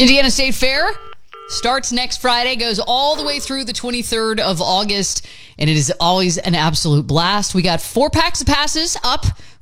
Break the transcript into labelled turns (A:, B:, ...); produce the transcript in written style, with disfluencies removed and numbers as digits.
A: Indiana State Fair starts next Friday, goes all the way through the 23rd of August, and it is always an absolute blast. We got 4 packs of passes up